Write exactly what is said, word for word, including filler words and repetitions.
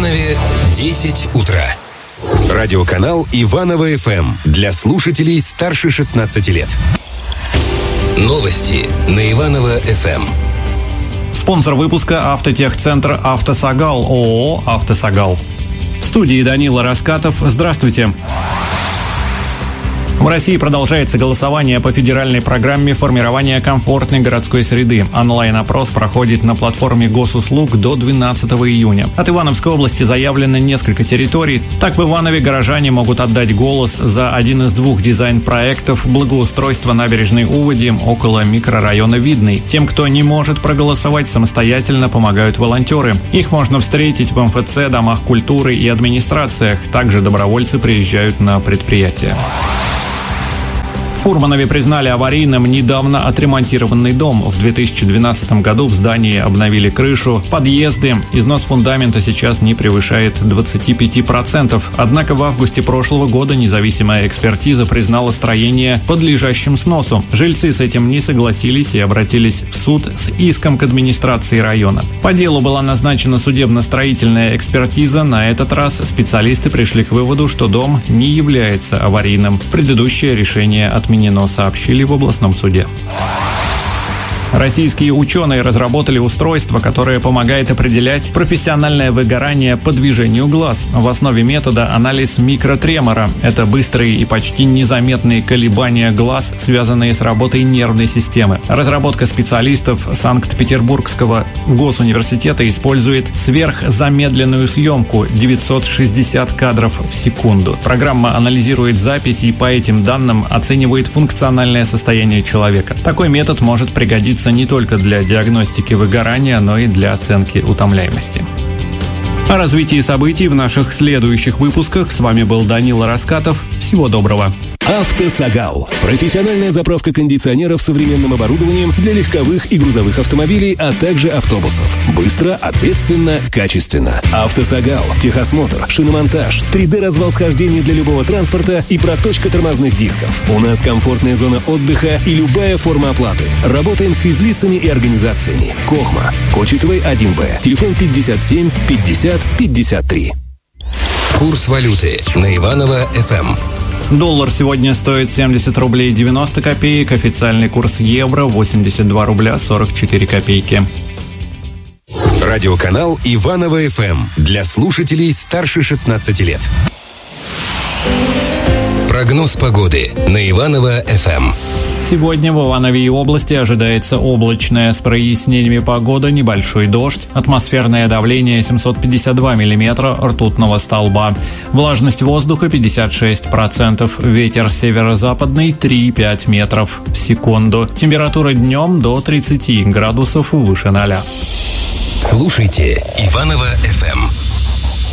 Иванове десять утра. Радиоканал Иваново эф эм для слушателей старше шестнадцати лет. Новости на Иваново эф эм. Спонсор выпуска — Автотехцентр «Автосагал», ООО «Автосагал». В студии Данила Раскатов. Здравствуйте. В России продолжается голосование по федеральной программе формирования комфортной городской среды. Онлайн-опрос проходит на платформе госуслуг до двенадцатого июня. От Ивановской области заявлено несколько территорий. Так, в Иванове горожане могут отдать голос за один из двух дизайн-проектов благоустройства набережной Уводи около микрорайона Видный. Тем, кто не может проголосовать самостоятельно, помогают волонтеры. Их можно встретить в эм эф цэ, домах культуры и администрациях. Также добровольцы приезжают на предприятия. В Фурманове признали аварийным недавно отремонтированный дом. В две тысячи двенадцатом году в здании обновили крышу, подъезды. Износ фундамента сейчас не превышает двадцати пяти процентов. Однако в августе прошлого года независимая экспертиза признала строение подлежащим сносу. Жильцы с этим не согласились и обратились в суд с иском к администрации района. По делу была назначена судебно-строительная экспертиза. На этот раз специалисты пришли к выводу, что дом не является аварийным. Предыдущее решение отменено. Сообщили в областном суде. Российские ученые разработали устройство, которое помогает определять профессиональное выгорание по движению глаз. В основе метода анализ микротремора. Это быстрые и почти незаметные колебания глаз, связанные с работой нервной системы. Разработка специалистов Санкт-Петербургского госуниверситета использует сверхзамедленную съемку девятьсот шестьдесят кадров в секунду. Программа анализирует записи и по этим данным оценивает функциональное состояние человека. Такой метод может пригодиться не только для диагностики выгорания, но и для оценки утомляемости. О развитии событий в наших следующих выпусках. С вами был Данила Раскатов. Всего доброго. «Автосагал» – профессиональная заправка кондиционеров современным оборудованием для легковых и грузовых автомобилей, а также автобусов. Быстро, ответственно, качественно. «Автосагал» – техосмотр, шиномонтаж, три дэ-развал схождения для любого транспорта и проточка тормозных дисков. У нас комфортная зона отдыха и любая форма оплаты. Работаем с физлицами и организациями. Кохма, Кочетовой один бэ. Телефон пятьдесят семь пятьдесят пятьдесят три. Курс валюты на Иваново эф эм. Доллар сегодня стоит семьдесят рублей девяносто копеек, официальный курс евро восемьдесят два рубля сорок четыре копейки. Радиоканал Иваново эф эм для слушателей старше шестнадцати лет. Прогноз погоды на Иваново эф эм. Сегодня в Иванове и области ожидается облачная с прояснениями погода, небольшой дождь, атмосферное давление семьсот пятьдесят два миллиметра ртутного столба, влажность воздуха пятьдесят шесть процентов, ветер северо-западный три и пять метров в секунду, температура днем до тридцати градусов выше ноля. Слушайте Иваново эф эм.